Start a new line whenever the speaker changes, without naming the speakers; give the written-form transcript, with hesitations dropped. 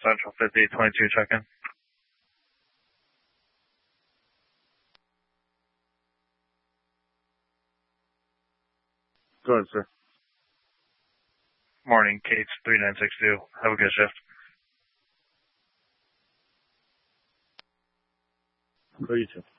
Central 5822, check-in.
Go ahead, sir.
Morning, Kate's 3962. Have a good shift.
Go you too.